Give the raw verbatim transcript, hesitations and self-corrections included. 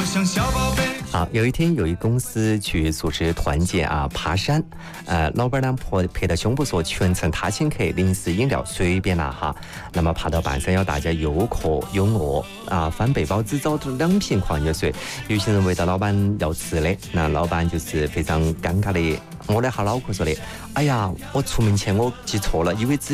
好，有一天有一公司去组织团建啊，爬山，呃，老板呢拍拍到胸部说全程他请客，零食饮料随便拿哈。那么爬到半山腰，大家又渴又饿啊，翻背包只找到两瓶矿泉水。有些人围到老板要吃的，那老板就是非常尴尬的摸了下脑壳说的：“哎呀，我出门前我记错了，以为只